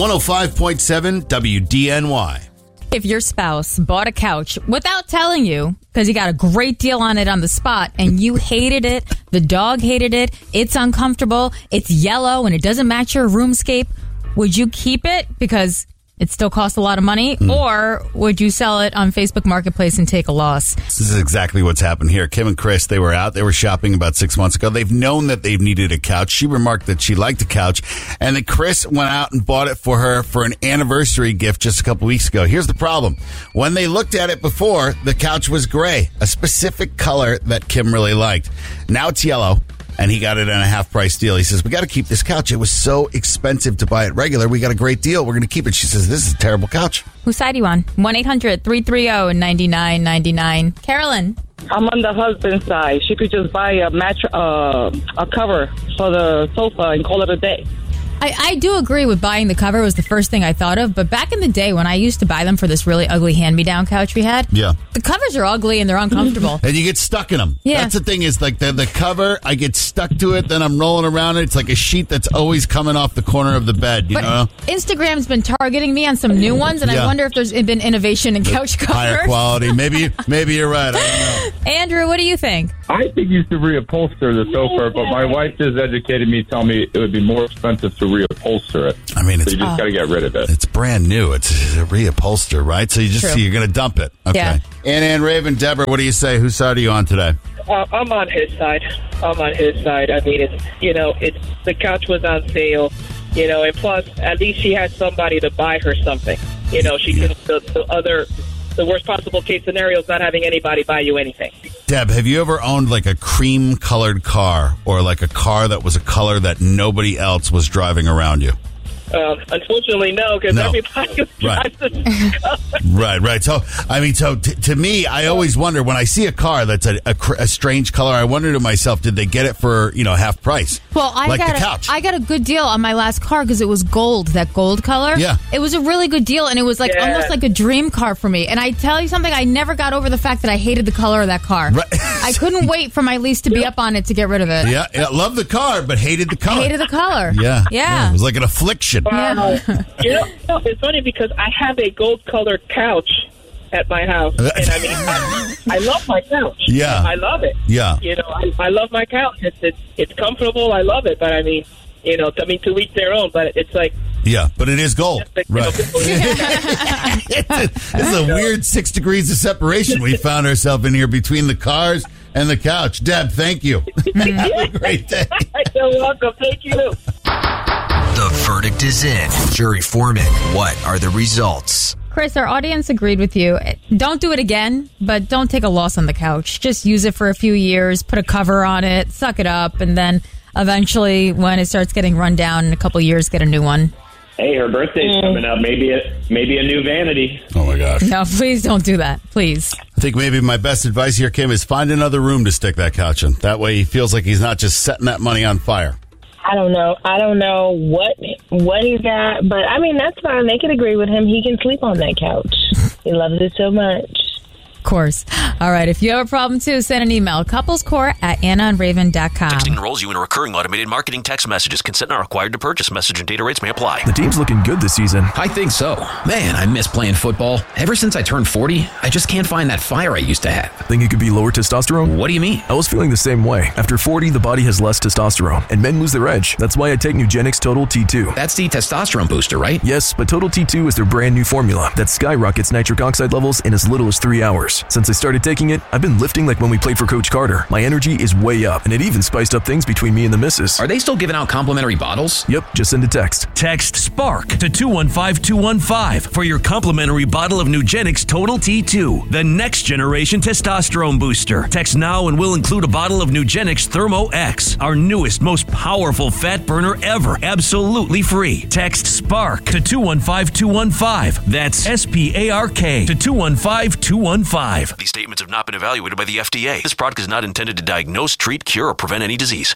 105.7 WDNY. If your spouse bought a couch without telling you, because you got a great deal on it on the spot, and you hated it, the dog hated it, it's uncomfortable, it's yellow, and it doesn't match your roomscape, would you keep it because it still costs a lot of money, or would you sell it on Facebook Marketplace and take a loss? This is exactly what's happened here. Kim and Chris, they were out. They were shopping about 6 months ago. They've known that they've needed a couch. She remarked that she liked a couch, and that Chris went out and bought it for her for an anniversary gift just a couple weeks ago. Here's the problem. When they looked at it before, the couch was gray, a specific color that Kim really liked. Now it's yellow. And he got it on a half-price deal. He says, we got to keep this couch. It was so expensive to buy it regular. We got a great deal. We're going to keep it. She says, this is a terrible couch. Whose side are you on? 1-800-330-9999. Carolyn. I'm on the husband's side. She could just buy a cover for the sofa and call it a day. I do agree with buying the cover was the first thing I thought of, but back in the day when I used to buy them for this really ugly hand-me-down couch we had, the covers are ugly and they're uncomfortable. And you get stuck in them. Yeah. That's the thing is, like, the cover, I get stuck to it, then I'm rolling around it. It's like a sheet that's always coming off the corner of the bed, you know? Instagram's been targeting me on some new ones, and I wonder if there's been innovation in couch covers. Higher quality. Maybe you're right. I don't know. Andrew, what do you think? I think you should reupholster the sofa, but my wife just educated me, telling me it would be more expensive to reupholster it. I mean, so you just got to get rid of it. It's brand new. It's a reupholster, right? So you're going to dump it. Okay. Yeah. Ann, Raven, Deborah, what do you say? Whose side are you on today? I'm on his side. I mean, it's the couch was on sale, and plus, at least she had somebody to buy her something. She can. The worst possible case scenario is not having anybody buy you anything. Deb, have you ever owned like a cream-colored car or like a car that was a color that nobody else was driving around you? Unfortunately, no, because everybody drives the color. Right. So, to me, I always wonder when I see a car that's a strange color, I wonder to myself, did they get it for, half price? Well, the couch. I got a good deal on my last car because it was gold, that gold color. Yeah. It was a really good deal, and it was almost like a dream car for me. And I tell you something, I never got over the fact that I hated the color of that car. Right. I couldn't wait for my lease to be up on it to get rid of it. Yeah, loved the car, but hated the color. Hated the color. Yeah. It was like an affliction. Yeah. It's funny because I have a gold-colored couch at my house, and I love my couch. Yeah, I love it. Yeah, I love my couch. It's comfortable. I love it, but to each their own. But it's like. Yeah, but it is gold. Right. It's a weird 6 degrees of separation we found ourselves in here between the cars and the couch. Deb, thank you. Have a great day. You're welcome. Thank you. The verdict is in. Jury foreman, what are the results? Chris, our audience agreed with you. Don't do it again, but don't take a loss on the couch. Just use it for a few years, put a cover on it, suck it up, and then eventually, when it starts getting run down in a couple years, get a new one. Hey, her birthday's coming up. Maybe a new vanity. Oh, my gosh. No, please don't do that. Please. I think maybe my best advice here, Kim, is find another room to stick that couch in. That way he feels like he's not just setting that money on fire. I don't know what he's got, but that's fine. They can agree with him. He can sleep on that couch. He loves it so much. Of course. All right. If you have a problem, too, send an email. couplescore@annaandraven.com. Texting enrolls you in a recurring automated marketing text messages. Consent not required to purchase. Message and data rates may apply. The team's looking good this season. I think so. Man, I miss playing football. Ever since I turned 40, I just can't find that fire I used to have. Think it could be lower testosterone? What do you mean? I was feeling the same way. After 40, the body has less testosterone, and men lose their edge. That's why I take Nugenix Total T2. That's the testosterone booster, right? Yes, but Total T2 is their brand new formula that skyrockets nitric oxide levels in as little as 3 hours. Since I started taking it, I've been lifting like when we played for Coach Carter. My energy is way up, and it even spiced up things between me and the missus. Are they still giving out complimentary bottles? Yep, just send a text. Text SPARK to 215215 for your complimentary bottle of Nugenix Total T2, the next generation testosterone booster. Text now and we'll include a bottle of Nugenix Thermo X, our newest, most powerful fat burner ever, absolutely free. Text SPARK to 215215. That's SPARK to 215215. These statements have not been evaluated by the FDA. This product is not intended to diagnose, treat, cure, or prevent any disease.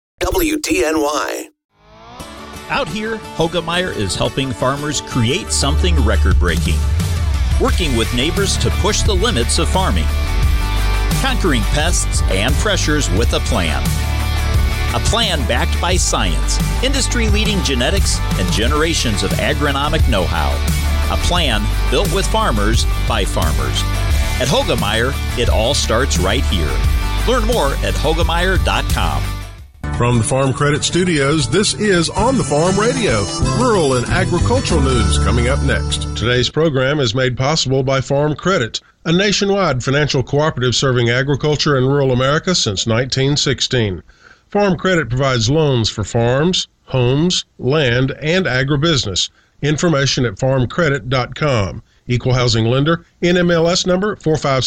WDNY. Out here, Hogemeyer is helping farmers create something record-breaking. Working with neighbors to push the limits of farming. Conquering pests and pressures with a plan. A plan backed by science, industry-leading genetics, and generations of agronomic know-how. A plan built with farmers by farmers. At Hoegemeyer, it all starts right here. Learn more at Hoegemeyer.com. From the Farm Credit Studios, this is On the Farm Radio, rural and agricultural news coming up next. Today's program is made possible by Farm Credit, a nationwide financial cooperative serving agriculture and rural America since 1916. Farm Credit provides loans for farms, homes, land, and agribusiness. Information at farmcredit.com. Equal housing lender, NMLS number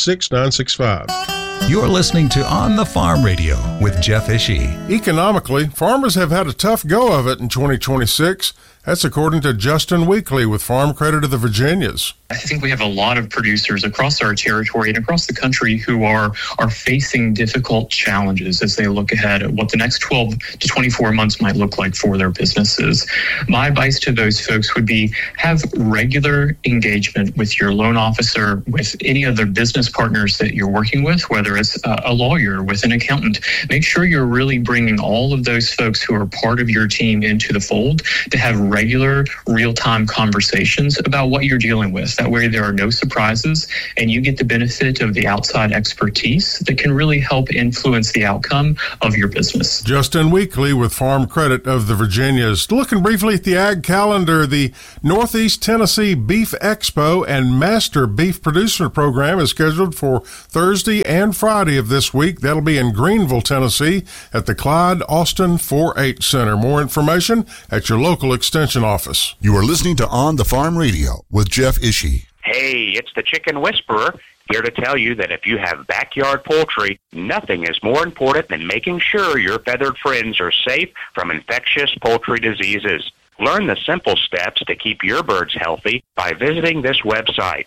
456965. You're listening to On the Farm Radio with Jeff Ishii. Economically, farmers have had a tough go of it in 2026. That's according to Justin Weekly with Farm Credit of the Virginias. I think we have a lot of producers across our territory and across the country who are facing difficult challenges as they look ahead at what the next 12 to 24 months might look like for their businesses. My advice to those folks would be have regular engagement with your loan officer, with any other business partners that you're working with, whether it's a lawyer, with an accountant. Make sure you're really bringing all of those folks who are part of your team into the fold to have regular, real-time conversations about what you're dealing with. That way there are no surprises and you get the benefit of the outside expertise that can really help influence the outcome of your business. Justin Weekly with Farm Credit of the Virginias. Looking briefly at the ag calendar, the Northeast Tennessee Beef Expo and Master Beef Producer Program is scheduled for Thursday and Friday of this week. That'll be in Greenville, Tennessee at the Clyde Austin 4-H Center. More information at your local extension office. You are listening to On the Farm Radio with Jeff Ishii. Hey, it's the Chicken Whisperer, here to tell you that if you have backyard poultry, nothing is more important than making sure your feathered friends are safe from infectious poultry diseases. Learn the simple steps to keep your birds healthy by visiting this website,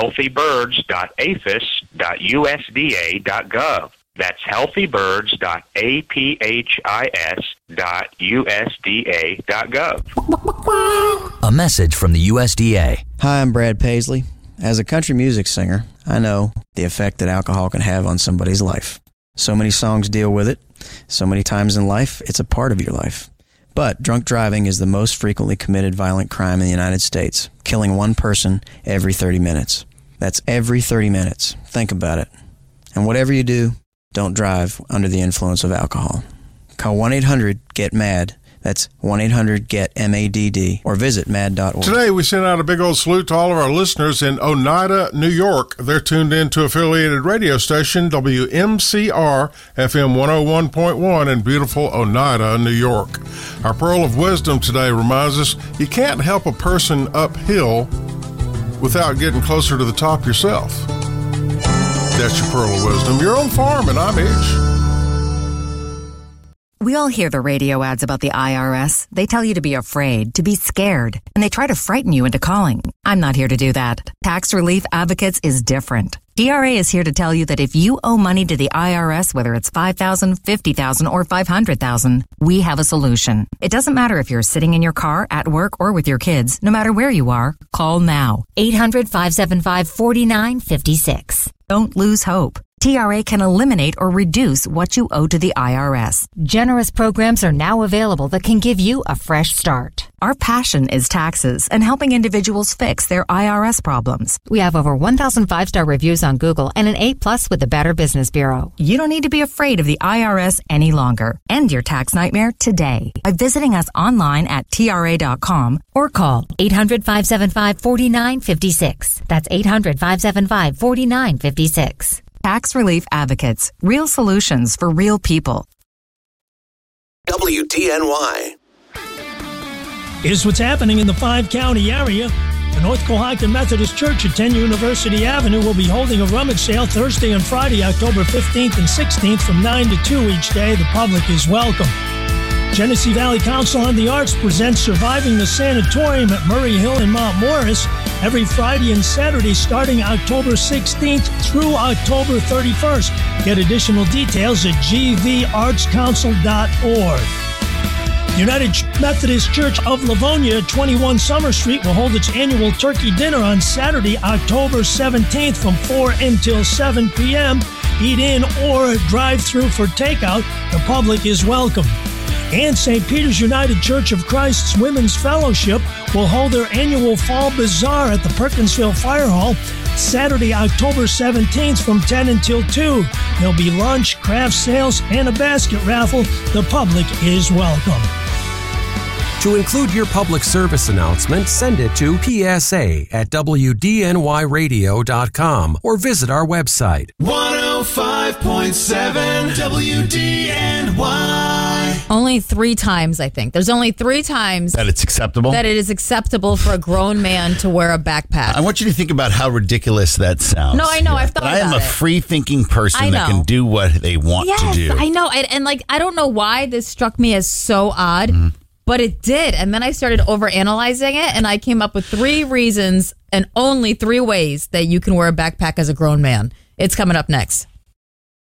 healthybirds.aphis.usda.gov. That's healthybirds.aphis.usda.gov. A message from the USDA. Hi, I'm Brad Paisley. As a country music singer, I know the effect that alcohol can have on somebody's life. So many songs deal with it. So many times in life, it's a part of your life. But drunk driving is the most frequently committed violent crime in the United States, killing one person every 30 minutes. That's every 30 minutes. Think about it. And whatever you do, don't drive under the influence of alcohol. Call 1-800-GET-MAD. That's 1-800-GET-MADD or visit mad.org. Today we sent out a big old salute to all of our listeners in Oneida, New York. They're tuned in to affiliated radio station WMCR FM 101.1 in beautiful Oneida, New York. Our pearl of wisdom today reminds us you can't help a person uphill without getting closer to the top yourself. That's your pearl of wisdom. Your own farm, and I'm Ish. We all hear the radio ads about the IRS. They tell you to be afraid, to be scared, and they try to frighten you into calling. I'm not here to do that. Tax Relief Advocates is different. TRA is here to tell you that if you owe money to the IRS, whether it's $5,000, $50,000, or $500,000, we have a solution. It doesn't matter if you're sitting in your car, at work, or with your kids. No matter where you are, call now. 800-575-4956. Don't lose hope. TRA can eliminate or reduce what you owe to the IRS. Generous programs are now available that can give you a fresh start. Our passion is taxes and helping individuals fix their IRS problems. We have over 1,000 5-star reviews on Google and an A+ with the Better Business Bureau. You don't need to be afraid of the IRS any longer. End your tax nightmare today by visiting us online at TRA.com or call 800-575-4956. That's 800-575-4956. Tax Relief Advocates. Real solutions for real people. WDNY. Here's what's happening in the 5-county area. The North Cohocton Methodist Church at 10 University Avenue will be holding a rummage sale Thursday and Friday, October 15th and 16th from 9 to 2 each day. The public is welcome. Genesee Valley Council on the Arts presents Surviving the Sanatorium at Murray Hill in Mount Morris every Friday and Saturday starting October 16th through October 31st. Get additional details at gvartscouncil.org. United Methodist Church of Livonia, 21 Summer Street, will hold its annual turkey dinner on Saturday, October 17th from 4 until 7 p.m. Eat in or drive through for takeout. The public is welcome. And St. Peter's United Church of Christ's Women's Fellowship will hold their annual Fall Bazaar at the Perkinsville Fire Hall Saturday, October 17th from 10 until 2. There'll be lunch, craft sales, and a basket raffle. The public is welcome. To include your public service announcement, send it to psa@wdnyradio.com or visit our website. 105.7 WDNY. Only 3 times, I think. There's only 3 times that it's acceptable? That it is acceptable for a grown man to wear a backpack. I want you to think about how ridiculous that sounds. No, I know. I've thought about it. I am a free-thinking person that can do what they want to do. I know. And I don't know why this struck me as so odd. But it did. And then I started overanalyzing it, and I came up with 3 reasons and only 3 ways that you can wear a backpack as a grown man. It's coming up next.